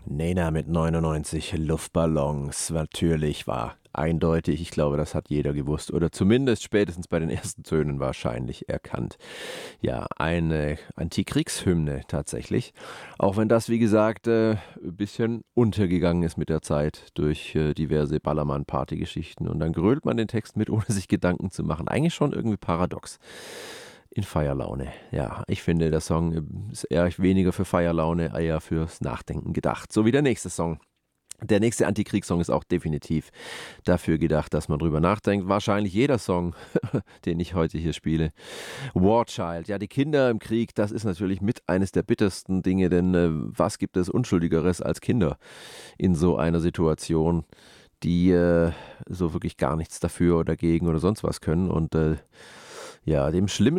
Nena mit 99 Luftballons. Natürlich war eindeutig. Ich glaube, das hat jeder gewusst. Oder zumindest spätestens bei den ersten Tönen wahrscheinlich erkannt. Ja, eine Antikriegshymne tatsächlich. Auch wenn das, wie gesagt, ein bisschen untergegangen ist mit der Zeit durch diverse Ballermann-Party-Geschichten. Und dann grölt man den Text mit, ohne sich Gedanken zu machen. Eigentlich schon irgendwie paradox. In Feierlaune. Ja, ich finde, der Song ist eher weniger für Feierlaune, eher fürs Nachdenken gedacht. So wie der nächste Song. Der nächste Antikriegssong ist auch definitiv dafür gedacht, dass man drüber nachdenkt. Wahrscheinlich jeder Song, den ich heute hier spiele. War Child. Ja, die Kinder im Krieg, das ist natürlich mit eines der bittersten Dinge, denn was gibt es Unschuldigeres als Kinder in so einer Situation, die so wirklich gar nichts dafür oder dagegen oder sonst was können und ja, dem schlimmen